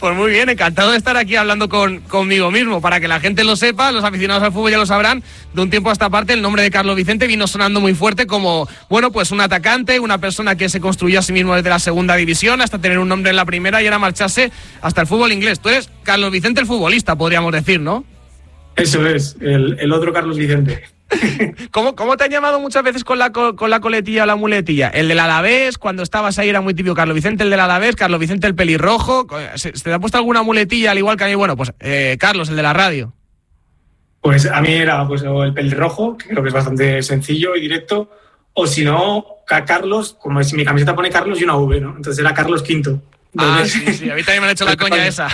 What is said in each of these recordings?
Pues muy bien, encantado de estar aquí hablando conmigo mismo, para que la gente lo sepa, los aficionados al fútbol ya lo sabrán. De un tiempo a esta parte el nombre de Carlos Vicente vino sonando muy fuerte como, bueno, pues un atacante, una persona que se construyó a sí mismo desde la segunda división hasta tener un nombre en la primera y ahora marcharse hasta el fútbol inglés. Tú eres Carlos Vicente el futbolista, podríamos decir, ¿no? Eso es, el otro Carlos Vicente. ¿Cómo te han llamado muchas veces con la coletilla o la muletilla? El del Alavés, cuando estabas ahí era muy típico Carlos Vicente el del Alavés, Carlos Vicente el pelirrojo. ¿Se te ha puesto alguna muletilla al igual que a mí? Bueno, pues Carlos, el de la radio. Pues a mí era pues, el pelirrojo, que creo que es bastante sencillo y directo, o si no, Carlos, como si mi camiseta pone Carlos y una V, ¿no? Entonces era Carlos V. Sí, a mí también me han hecho la coña esa.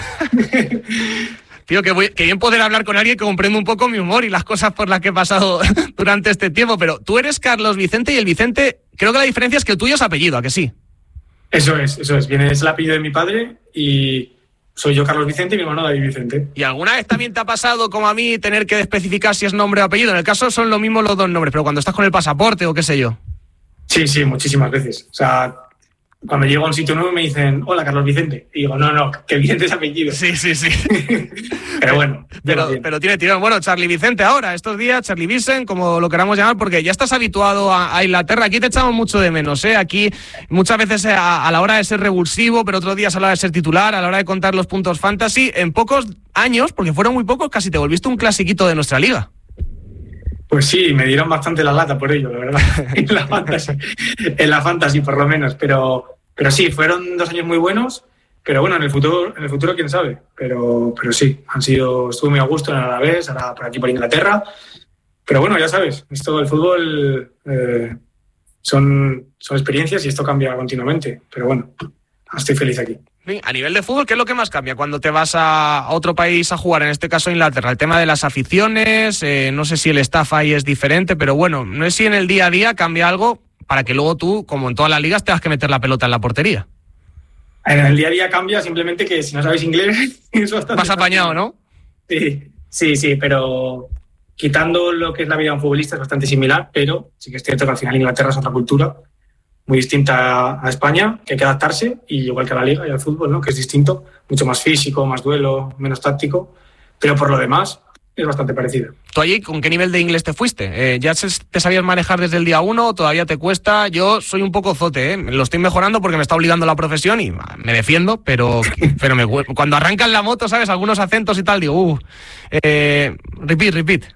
Tío, que bien poder hablar con alguien que comprende un poco mi humor y las cosas por las que he pasado durante este tiempo, pero tú eres Carlos Vicente y el Vicente, creo que la diferencia es que el tuyo es apellido, ¿a que sí? Eso es, es el apellido de mi padre y soy yo Carlos Vicente y mi hermano David Vicente. ¿Y alguna vez también te ha pasado, como a mí, tener que especificar si es nombre o apellido? En el caso son lo mismo los dos nombres, pero cuando estás con el pasaporte o qué sé yo. Sí, muchísimas veces. O sea, cuando llego a un sitio nuevo me dicen, hola, Carlos Vicente. Y digo, no, que Vicente es apellido. Sí. Pero bueno. Pero tiene tirón. Bueno, Charlie Vicente ahora, estos días, Charlie Vicent, como lo queramos llamar, porque ya estás habituado a Inglaterra. Aquí te echamos mucho de menos, ¿eh? Aquí muchas veces a la hora de ser revulsivo, pero otros días a la hora de ser titular, a la hora de contar los puntos fantasy. En pocos años, porque fueron muy pocos, casi te volviste un clasiquito de nuestra liga. Pues sí, me dieron bastante la lata por ello, la verdad, en la fantasy por lo menos, pero sí, fueron 2 años muy buenos, pero bueno, en el futuro quién sabe, pero sí, estuve muy a gusto en el Alavés, ahora por aquí por Inglaterra, pero bueno, ya sabes, esto del fútbol son experiencias y esto cambia continuamente, pero bueno, estoy feliz aquí. A nivel de fútbol, ¿qué es lo que más cambia cuando te vas a otro país a jugar, en este caso Inglaterra? El tema de las aficiones, no sé si el staff ahí es diferente, pero bueno, no sé si en el día a día cambia algo para que luego tú, como en todas las ligas, tengas que meter la pelota en la portería. En el día a día cambia, simplemente que si no sabéis inglés es bastante... Vas apañado, ¿no? Sí, pero quitando lo que es la vida de un futbolista es bastante similar, pero sí que es cierto que al final Inglaterra es otra cultura muy distinta a España, que hay que adaptarse, y igual que a la liga y al fútbol, ¿no? Que es distinto, mucho más físico, más duelo, menos táctico, pero por lo demás es bastante parecido. ¿Tú allí con qué nivel de inglés te fuiste? ¿Ya te sabías manejar desde el día 1 o todavía te cuesta? Yo soy un poco zote, lo estoy mejorando porque me está obligando la profesión y me defiendo, pero cuando arrancan la moto, ¿sabes? Algunos acentos y tal, digo, repeat.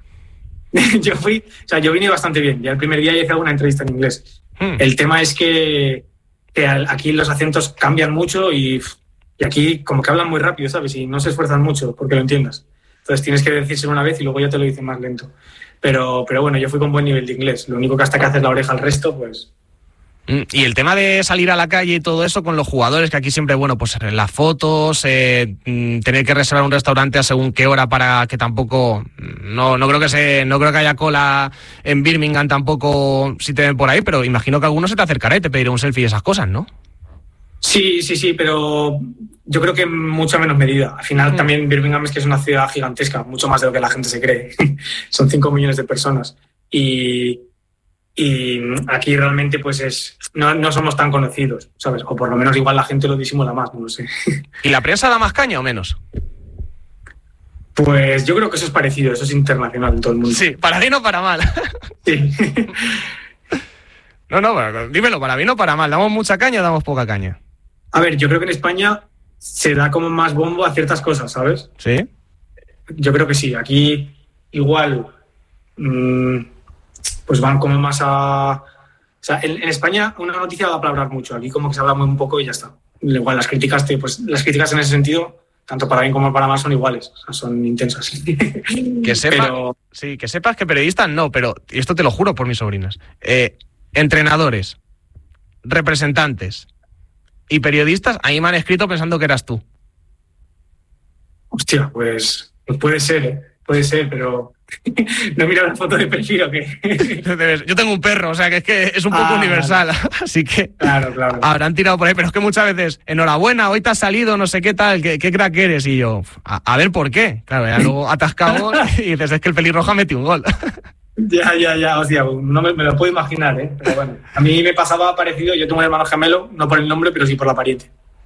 Yo vine bastante bien, ya el primer día hice alguna entrevista en inglés. El tema es que aquí los acentos cambian mucho y aquí como que hablan muy rápido, ¿sabes? Y no se esfuerzan mucho porque lo entiendas. Entonces tienes que decírselo una vez y luego ya te lo dicen más lento. Pero bueno, yo fui con buen nivel de inglés. Lo único que hasta que haces la oreja al resto, pues... Y el tema de salir a la calle y todo eso con los jugadores, que aquí siempre, bueno, pues las fotos, tener que reservar un restaurante a según qué hora para que tampoco, no creo que haya cola en Birmingham tampoco si te ven por ahí, pero imagino que alguno se te acercará y te pedirá un selfie y esas cosas, ¿no? Sí, pero yo creo que en mucha menos medida. Al final también Birmingham es que es una ciudad gigantesca, mucho más de lo que la gente se cree. Son 5 millones de personas y aquí realmente pues no somos tan conocidos, ¿sabes? O por lo menos igual la gente lo disimula más, no lo sé. ¿Y la prensa da más caña o menos? Pues yo creo que eso es parecido, eso es internacional en todo el mundo. Sí, para bien o para mal. Sí. No, dímelo, para bien o para mal. ¿Damos mucha caña o damos poca caña? A ver, yo creo que en España se da como más bombo a ciertas cosas, ¿sabes? ¿Sí? Yo creo que sí. Aquí igual... pues van como más a... O sea, en España una noticia va a palabrar mucho. Aquí como que se habla muy un poco y ya está. Igual las críticas en ese sentido, tanto para bien como para mal, son iguales. O sea, son intensas. Que sepas que periodistas no, pero, y esto te lo juro por mis sobrinas, entrenadores, representantes y periodistas, ahí me han escrito pensando que eras tú. Hostia, pues puede ser, pero... No mira la foto de perfil o qué. Yo tengo un perro, o sea que es un poco universal, vale. Así que claro. Habrán tirado por ahí, pero es que muchas veces, enhorabuena, hoy te has salido, no sé qué tal, qué crack eres, y yo, a ver por qué. Claro, ya luego atascado y dices, es que el pelirrojo ha metido un gol. Ya, hostia, no me lo puedo imaginar, pero bueno. A mí me pasaba parecido, yo tengo un hermano gemelo, no por el nombre, pero sí por la pariente.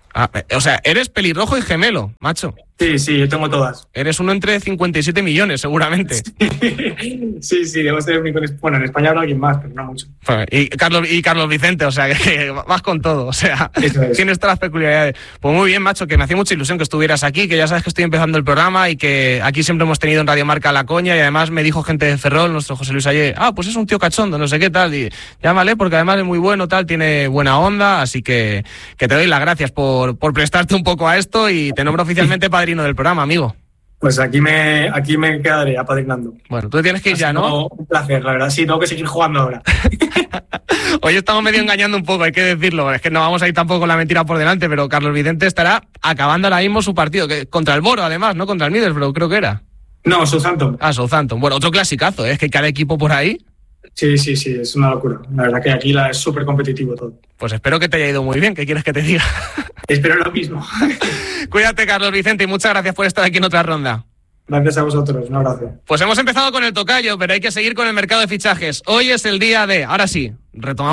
O sea, eres pelirrojo y gemelo, macho. Sí, yo tengo todas. Eres uno entre 57 millones, seguramente. Sí, debo ser el único. Bueno, en España habrá alguien más, pero no mucho. Y Carlos Vicente, o sea, que vas con todo, o sea, tienes todas las peculiaridades. Pues muy bien, macho, que me hacía mucha ilusión que estuvieras aquí, que ya sabes que estoy empezando el programa y que aquí siempre hemos tenido en Radio Marca la coña, y además me dijo gente de Ferrol, nuestro José Luis Ayer, pues es un tío cachondo, no sé qué tal, y llámale porque además es muy bueno, tal, tiene buena onda, así que te doy las gracias por prestarte un poco a esto y te nombro oficialmente padrino del programa, amigo. Pues aquí me quedaré apadrinando. Bueno, tú tienes que ir ya, ¿no? Un placer, la verdad. Sí, tengo que seguir jugando ahora. Hoy estamos medio engañando un poco, hay que decirlo. Es que no vamos a ir tampoco con la mentira por delante, pero Carlos Vicente estará acabando ahora mismo su partido, contra el Boro, además, ¿no? Contra el Middlesbrough, creo que era. No, Southampton. Southampton. Bueno, otro clasicazo, ¿eh? Es que cada equipo por ahí... Sí, es una locura. La verdad que aquí es súper competitivo todo. Pues espero que te haya ido muy bien, ¿qué quieres que te diga? Espero lo mismo. Cuídate, Carlos Vicente, y muchas gracias por estar aquí en otra ronda. Gracias a vosotros, un abrazo. Pues hemos empezado con el tocayo, pero hay que seguir con el mercado de fichajes. Hoy es el día de... Ahora sí, retomamos.